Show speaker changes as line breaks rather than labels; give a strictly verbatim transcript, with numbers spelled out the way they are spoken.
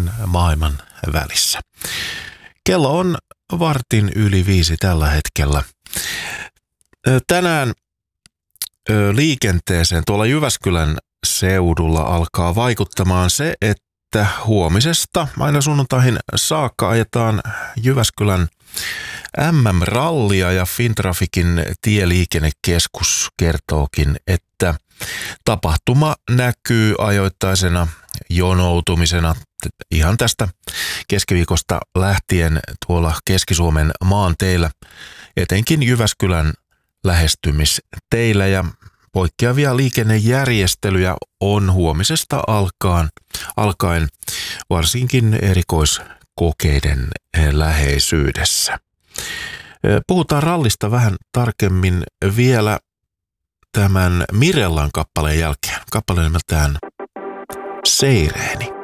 tämän maailman välissä. Kello on vartin yli viisi tällä hetkellä. Tänään liikenteeseen tuolla Jyväskylän seudulla alkaa vaikuttamaan se, että huomisesta aina sunnuntaihin saakka ajetaan Jyväskylän M M-rallia ja Fintrafikin tieliikennekeskus kertookin, että tapahtuma näkyy ajoittaisena jonoutumisena ihan tästä keskiviikosta lähtien tuolla Keski-Suomen maanteillä, etenkin Jyväskylän lähestymisteillä, ja poikkeavia liikennejärjestelyjä on huomisesta alkaen, alkaen varsinkin erikoiskokeiden läheisyydessä. Puhutaan rallista vähän tarkemmin vielä tämän Mirellan kappaleen jälkeen. Kappale nimeltään Seireeni.